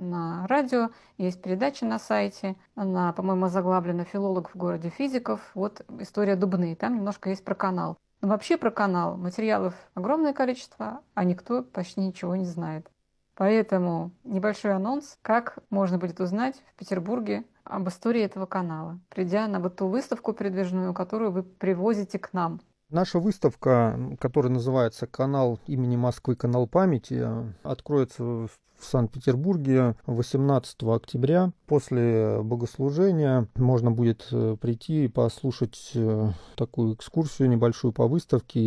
на радио, есть передачи на сайте. Она, по-моему, заглавлена «Филолог в городе физиков». Вот история Дубны. Там немножко есть про канал. Но вообще про канал материалов огромное количество, а никто почти ничего не знает. Поэтому небольшой анонс, как можно будет узнать в Петербурге об истории этого канала, придя на вот ту выставку передвижную, которую вы привозите к нам. Наша выставка, которая называется «Канал имени Москвы. Канал памяти», откроется в Санкт-Петербурге 18 октября. После богослужения можно будет прийти и послушать такую экскурсию небольшую по выставке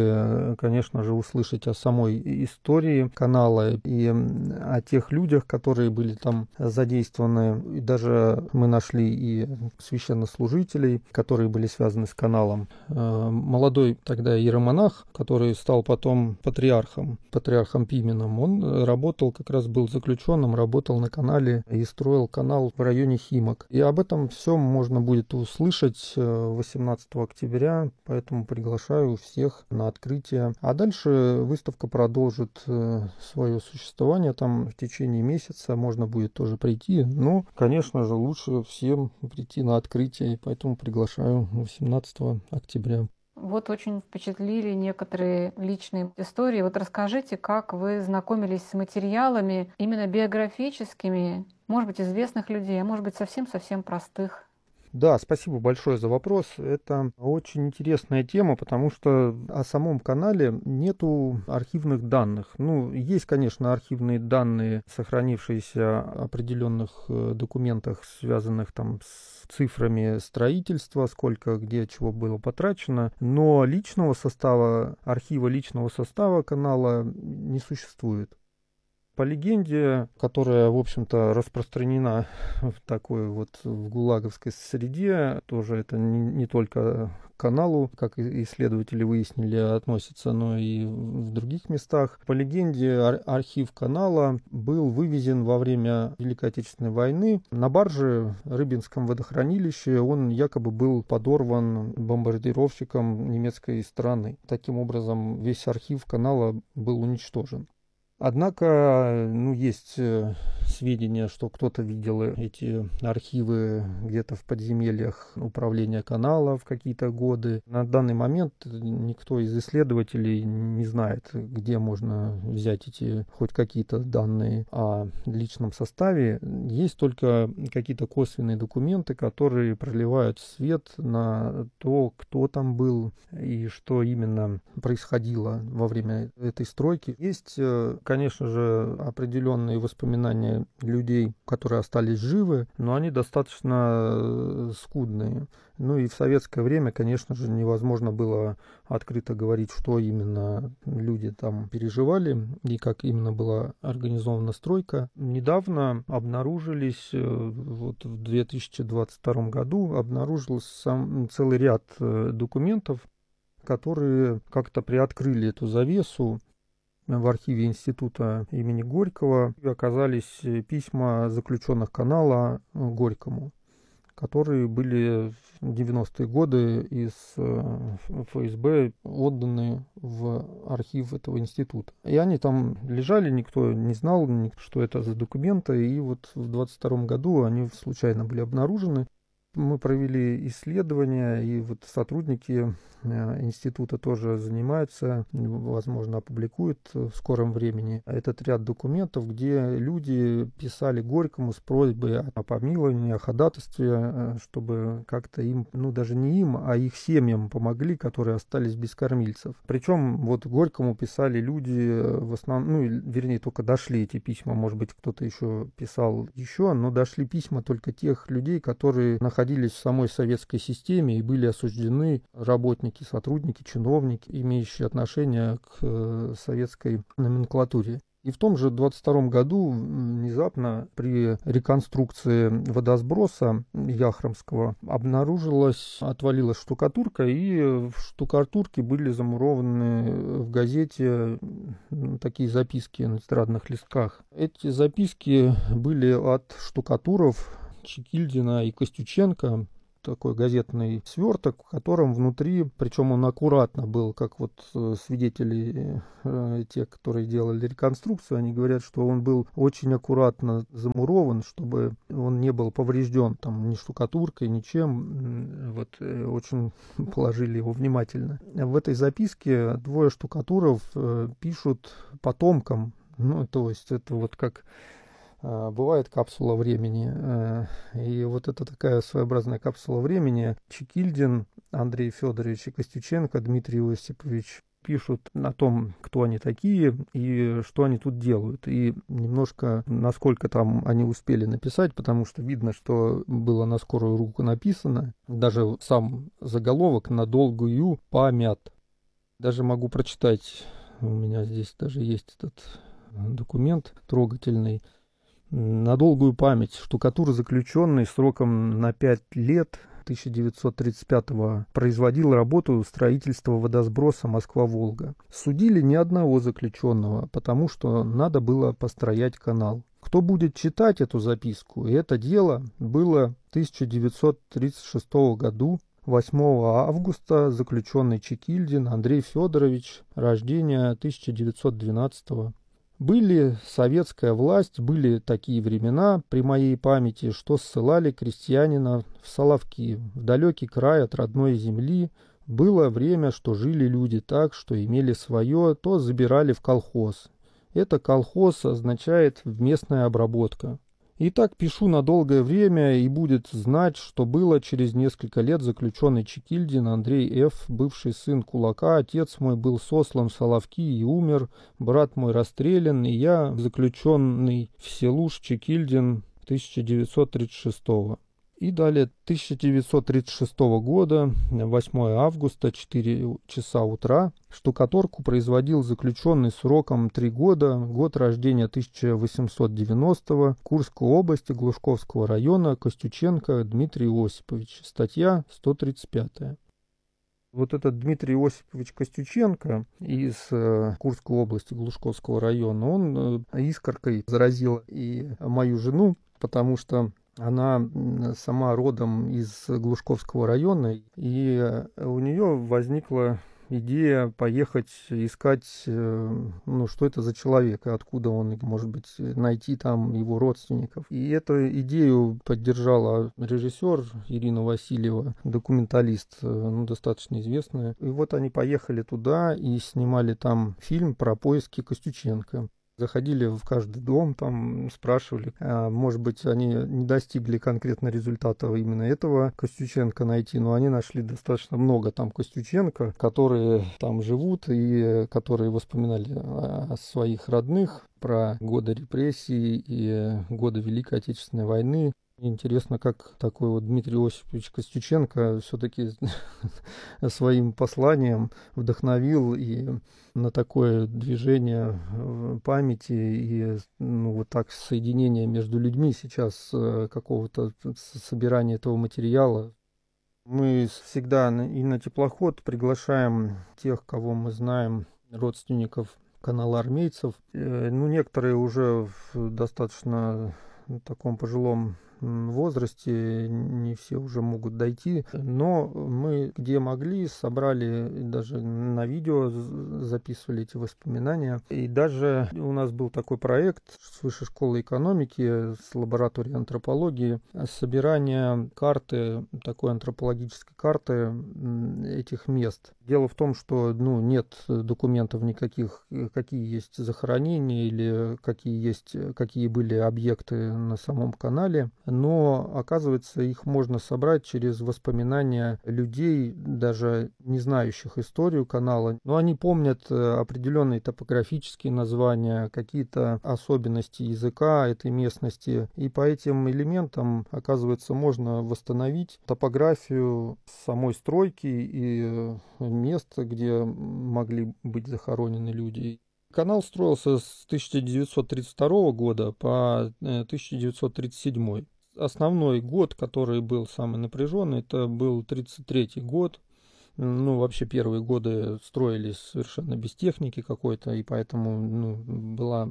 и, конечно же, услышать о самой истории канала и о тех людях, которые были там задействованы. И даже мы нашли и священнослужителей, которые были связаны с каналом. Молодой тогда иеромонах, который стал потом патриархом Пименом, он работал, как раз был заключенным, работал на канале и строил канал в районе Химок. И об этом все можно будет услышать 18 октября, поэтому приглашаю всех на открытие. А дальше выставка продолжит свое существование там в течение месяца, можно будет тоже прийти. Но, конечно же, лучше всем прийти на открытие, и поэтому приглашаю 18 октября. Вот очень впечатлили некоторые личные истории. Вот расскажите, как вы знакомились с материалами именно биографическими, может быть, известных людей, а может быть, совсем-совсем простых. Да, спасибо большое за вопрос. Это очень интересная тема, потому что о самом канале нету архивных данных. Ну, есть, конечно, архивные данные, сохранившиеся в определенных документах, связанных там с цифрами строительства, сколько где чего было потрачено, но личного состава, архива личного состава канала не существует. По легенде, которая, в общем-то, распространена в такой вот в гулаговской среде, тоже это не только к каналу, как исследователи выяснили, относится, но и в других местах. По легенде, архив канала был вывезен во время Великой Отечественной войны на барже в Рыбинском водохранилище. Он якобы был подорван бомбардировщиком немецкой страны. Таким образом, весь архив канала был уничтожен. Однако, есть сведения, что кто-то видел эти архивы где-то в подземельях управления канала в какие-то годы. На данный момент никто из исследователей не знает, где можно взять эти хоть какие-то данные о личном составе. Есть только какие-то косвенные документы, которые проливают свет на то, кто там был и что именно происходило во время этой стройки. Есть, конечно же, определенные воспоминания людей, которые остались живы, но они достаточно скудные. Ну и в советское время, конечно же, невозможно было открыто говорить, что именно люди там переживали и как именно была организована стройка. Недавно обнаружились, вот в 2022 году, обнаружился целый ряд документов, которые как-то приоткрыли эту завесу. В архиве института имени Горького оказались письма заключенных канала Горькому, которые были в 90-е годы из ФСБ отданы в архив этого института. И они там лежали, никто не знал, что это за документы, и вот в 22 году они случайно были обнаружены. Мы провели исследования, и вот сотрудники института тоже занимаются, возможно, опубликуют в скором времени этот ряд документов, где люди писали Горькому с просьбой о помиловании, о ходатайстве, чтобы как-то им, даже не им, а их семьям помогли, которые остались без кормильцев. Причем вот Горькому писали люди в основном, вернее, только дошли эти письма, может быть, кто-то еще писал еще, но дошли письма только тех людей, которые находились в самой советской системе и были осуждены, работники, сотрудники, чиновники, имеющие отношение к советской номенклатуре. И в том же 22 году внезапно при реконструкции водосброса Яхромского отвалилась штукатурка, и в штукатурке были замурованы в газете такие записки на тетрадных листках. Эти записки были от штукатуров Чекильдина и Костюченко, такой газетный сверток, в котором внутри, причем он аккуратно был, как вот свидетели, те, которые делали реконструкцию, они говорят, что он был очень аккуратно замурован, чтобы он не был поврежден там ни штукатуркой, ничем. Вот очень положили его внимательно. В этой записке двое штукатуров пишут потомкам, ну, то есть это вот как бывает капсула времени. И вот это такая своеобразная капсула времени. Чекильдин Андрей Федорович и Костюченко Дмитрий Осипович пишут о том, кто они такие и что они тут делают. И немножко, насколько там они успели написать, потому что видно, что было на скорую руку написано. Даже сам заголовок «На долгую память». Даже могу прочитать. У меня здесь даже есть этот документ трогательный. На долгую память. Штукатур, заключенный сроком на 5 лет 1935-го, производил работу строительства водосброса Москва-Волга. Судили ни одного заключенного, потому что надо было построять канал. Кто будет читать эту записку? И это дело было в 1936 году. 8 августа заключенный Чекильдин Андрей Федорович, рождение 1912. Были советская власть, были такие времена при моей памяти, что ссылали крестьянина в Соловки, в далекий край от родной земли. Было время, что жили люди так, что имели свое, то забирали в колхоз. Это колхоз означает местная обработка. Итак, пишу на долгое время, и будет знать, что было через несколько лет заключенный Чекильдин Андрей Ф., бывший сын кулака, отец мой был сослан в Соловки и умер, брат мой расстрелян, и я заключенный в Селуш Чекильдин 1936. И далее 1936 года, 8 августа, 4 часа утра, штукатурку производил заключенный сроком 3 года, год рождения 1890, Курской области, Глушковского района, Костюченко Дмитрий Осипович, статья 135. Вот этот Дмитрий Осипович Костюченко из Курской области, Глушковского района, он искоркой заразил и мою жену, потому что она сама родом из Глушковского района, и у нее возникла идея поехать искать, ну, что это за человек, и откуда он, может быть, найти там его родственников. И эту идею поддержала режиссер Ирина Васильева, документалист, ну, достаточно известная. И вот они поехали туда и снимали там фильм про поиски Костюченко. Заходили в каждый дом, там спрашивали, может быть, они не достигли конкретно результата именно этого Костюченко найти, но они нашли достаточно много там Костюченко, которые там живут и которые воспоминали о своих родных, про годы репрессий и годы Великой Отечественной войны. Интересно, как такой вот Дмитрий Осипович Костюченко все-таки своим посланием вдохновил и на такое движение памяти и, ну, вот так соединение между людьми сейчас, какого-то собирания этого материала. Мы всегда и на теплоход приглашаем тех, кого мы знаем, родственников канала армейцев. Ну, некоторые уже в достаточно таком пожилом возрасте, не все уже могут дойти, но мы где могли собрали, даже на видео записывали эти воспоминания. И даже у нас был такой проект с Высшей школы экономики, с лабораторией антропологии, собирание карты, такой антропологической карты этих мест. Дело в том, что, ну, нет документов никаких, какие есть захоронения или какие были объекты на самом канале, но, оказывается, их можно собрать через воспоминания людей, даже не знающих историю канала. Но они помнят определенные топографические названия, какие-то особенности языка этой местности. И по этим элементам, оказывается, можно восстановить топографию самой стройки и места, где могли быть захоронены люди. Канал строился с 1932 года по 1937. Основной год, который был самый напряженный, это был 1933 год. Ну, вообще первые годы строились совершенно без техники какой-то, и поэтому было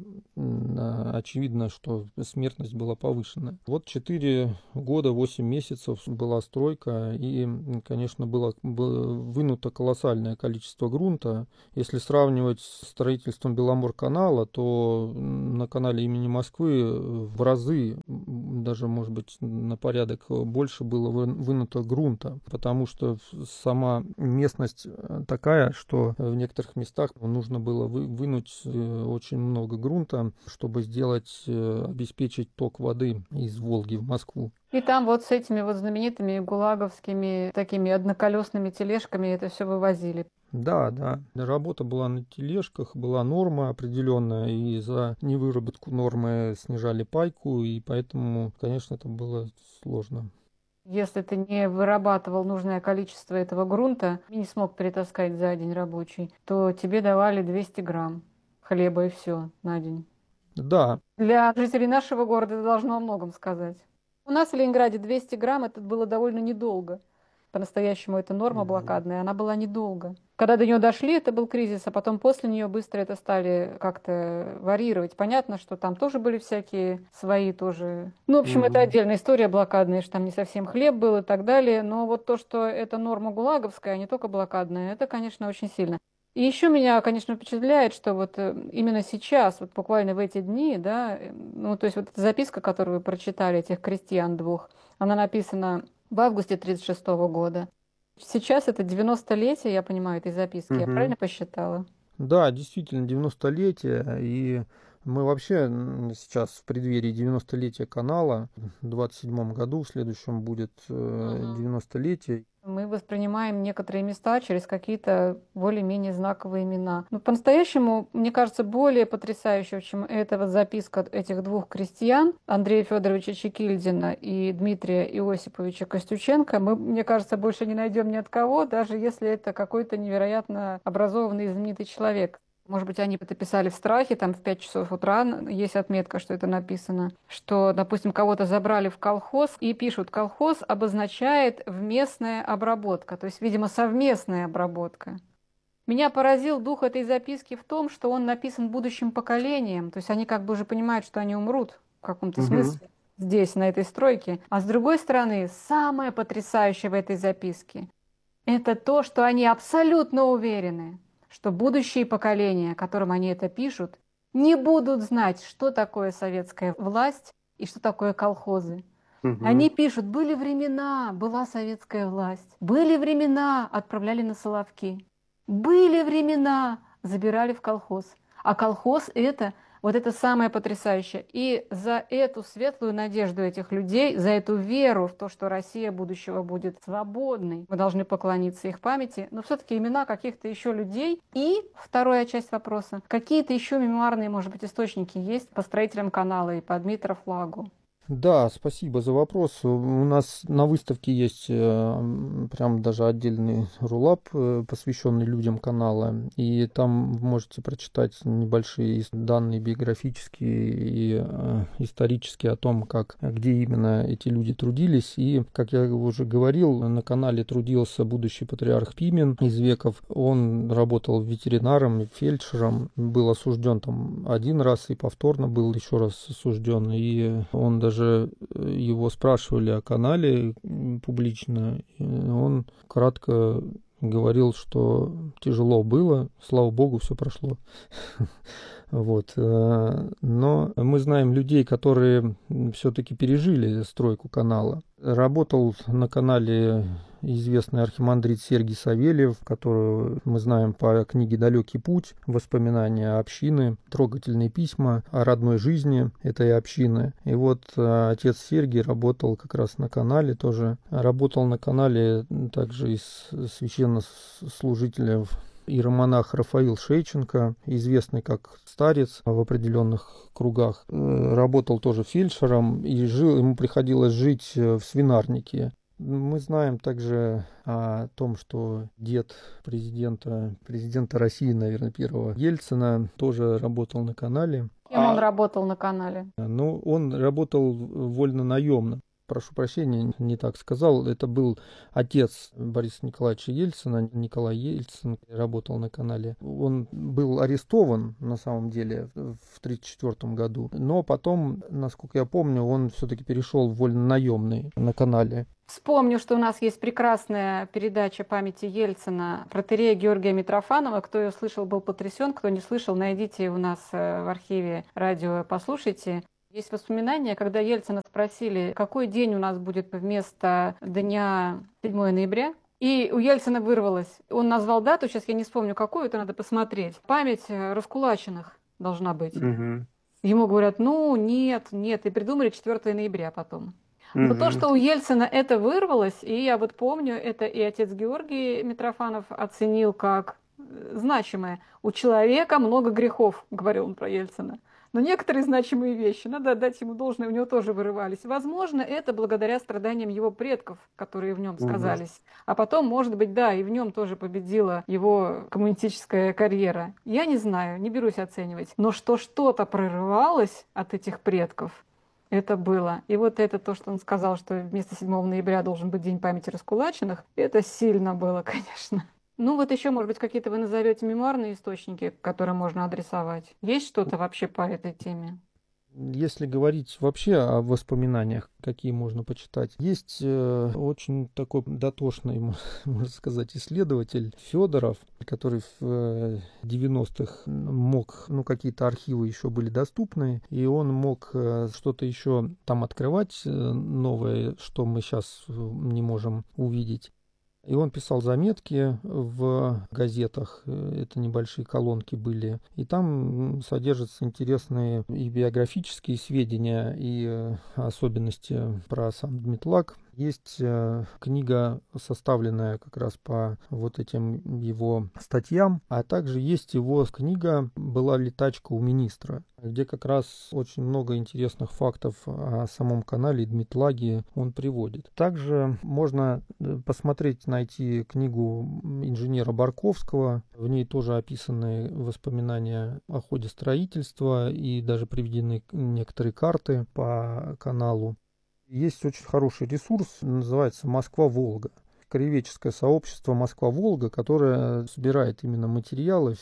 очевидно, что смертность была повышена. Вот 4 года, 8 месяцев была стройка, и, конечно, было вынуто колоссальное количество грунта. Если сравнивать с строительством Беломорканала, то на канале имени Москвы в разы, даже, может быть, на порядок больше было вынуто грунта, потому что сама местность такая, что в некоторых местах нужно было вынуть очень много грунта, чтобы обеспечить ток воды из Волги в Москву. И там вот с этими вот знаменитыми гулаговскими такими одноколесными тележками это все вывозили. Да, да. Работа была на тележках, была норма определенная, и за невыработку нормы снижали пайку, и поэтому, конечно, это было сложно. Если ты не вырабатывал нужное количество этого грунта и не смог перетаскать за день рабочий, то тебе давали 200 грамм хлеба и все на день. Да. Для жителей нашего города это должно о многом сказать. У нас в Ленинграде 200 грамм это было довольно недолго. По-настоящему это норма блокадная, она была недолго. Когда до нее дошли, это был кризис, а потом после нее быстро это стали как-то варьировать. Понятно, что там тоже были всякие свои тоже. Ну, в общем, это отдельная история блокадная, что там не совсем хлеб был и так далее. Но вот то, что это норма гулаговская, а не только блокадная, это, конечно, очень сильно. И еще меня, конечно, впечатляет, что вот именно сейчас, вот буквально в эти дни, да, ну, то есть вот эта записка, которую вы прочитали, этих крестьян двух, она написана в августе 1936 года. Сейчас это 90-летие, я понимаю, этой записки. Я правильно посчитала? Да, действительно, 90-летие, и мы вообще сейчас в преддверии 90-летия канала. В 27 году, в следующем будет 90-летие. Мы воспринимаем некоторые места через какие-то более-менее знаковые имена. Но по-настоящему, мне кажется, более потрясающего, чем эта вот записка этих двух крестьян, Андрея Федоровича Чекильдина и Дмитрия Иосиповича Костюченко, мы, мне кажется, больше не найдем ни от кого, даже если это какой-то невероятно образованный и знаменитый человек. Может быть, они это писали в страхе, там в 5 часов утра есть отметка, что это написано, что, допустим, кого-то забрали в колхоз и пишут, колхоз обозначает вместная обработка, то есть, видимо, совместная обработка. Меня поразил дух этой записки в том, что он написан будущим поколением, то есть они как бы уже понимают, что они умрут в каком-то смысле здесь, на этой стройке. А с другой стороны, самое потрясающее в этой записке – это то, что они абсолютно уверены, что будущие поколения, которым они это пишут, не будут знать, что такое советская власть и что такое колхозы. Они пишут, были времена, была советская власть, были времена, отправляли на Соловки, были времена, забирали в колхоз. А колхоз это вот это самое потрясающее. И за эту светлую надежду этих людей, за эту веру в то, что Россия будущего будет свободной, мы должны поклониться их памяти. Но все-таки имена каких-то еще людей. И вторая часть вопроса. Какие-то еще мемуарные, может быть, источники есть по строителям канала и по Дмитровлагу? Да, спасибо за вопрос. У нас на выставке есть прям даже отдельный рулап, посвященный людям канала, и там вы можете прочитать небольшие данные биографические и исторические о том, где именно эти люди трудились. И, как я уже говорил, на канале трудился будущий патриарх Пимен из Веков. Он работал ветеринаром, фельдшером, был осужден там один раз и повторно был еще раз осужден, и он даже его спрашивали о канале публично, и он кратко говорил, что тяжело было, слава богу, все прошло. Вот. Но мы знаем людей, которые все-таки пережили стройку канала. Работал на канале известный архимандрит Сергий Савельев, которого мы знаем по книге «Далекий путь», воспоминания общины, трогательные письма о родной жизни этой общины. И вот отец Сергий работал как раз на канале тоже. Работал на канале также из священнослужителей иеромонах Рафаил Шейченко, известный как старец в определенных кругах, работал тоже фельдшером, и ему приходилось жить в свинарнике. Мы знаем также о том, что дед президента России, наверное, первого Ельцина, тоже работал на канале. Кем он работал на канале? Ну, он работал вольно-наемно. прошу прощения, не так сказал. Это был отец Бориса Николаевича Ельцина, Николай Ельцин, работал на канале. Он был арестован, на самом деле, в 1934 году, но потом, насколько я помню, он все-таки перешел в вольнонаемный на канале. Вспомню, что у нас есть прекрасная передача памяти Ельцина протоиерея Георгия Митрофанова. Кто ее слышал, был потрясен. Кто не слышал, найдите у нас в архиве радио, послушайте. Есть воспоминания, когда Ельцина спросили, какой день у нас будет вместо дня 7 ноября. И у Ельцина вырвалось. Он назвал дату, сейчас я не вспомню какую, это надо посмотреть. Память раскулаченных должна быть. Угу. Ему говорят, ну нет, и придумали 4 ноября потом. Но то, что у Ельцина это вырвалось, и я вот помню, это и отец Георгий Митрофанов оценил как значимое. У человека много грехов, говорил он про Ельцина. Но некоторые значимые вещи, надо отдать ему должное, у него тоже вырывались. Возможно, это благодаря страданиям его предков, которые в нем сказались. А потом, может быть, да, и в нем тоже победила его коммунистическая карьера. Я не знаю, не берусь оценивать. Но что что-то прорывалось от этих предков, это было. И вот это то, что он сказал, что вместо 7 ноября должен быть День памяти раскулаченных, это сильно было, конечно. Ну вот еще, может быть, какие-то вы назовете мемуарные источники, к которым можно адресовать. Есть что-то вообще по этой теме? Если говорить вообще о воспоминаниях, какие можно почитать, есть очень такой дотошный, можно сказать, исследователь Федоров, который в 90-х мог, какие-то архивы еще были доступны, и он мог что-то еще там открывать новое, что мы сейчас не можем увидеть. И он писал заметки в газетах, это небольшие колонки были, и там содержатся интересные и биографические сведения, и особенности про сам Дмитлаг. Есть книга, составленная как раз по вот этим его статьям, а также есть его книга «Была ли тачка у министра», где как раз очень много интересных фактов о самом канале Дмитлаге он приводит. Также можно посмотреть, найти книгу инженера Барковского, в ней тоже описаны воспоминания о ходе строительства и даже приведены некоторые карты по каналу. Есть очень хороший ресурс, называется «Москва-Волга». Краеведческое сообщество «Москва-Волга», которое собирает именно материалы,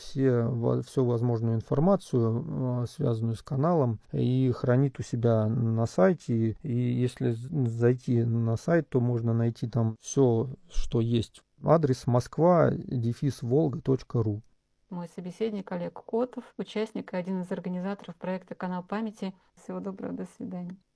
всю возможную информацию, связанную с каналом, и хранит у себя на сайте. И если зайти на сайт, то можно найти там все, что есть. Адрес moskva-volga.ru. Мой собеседник Олег Котов, участник и один из организаторов проекта «Канал памяти». Всего доброго, до свидания.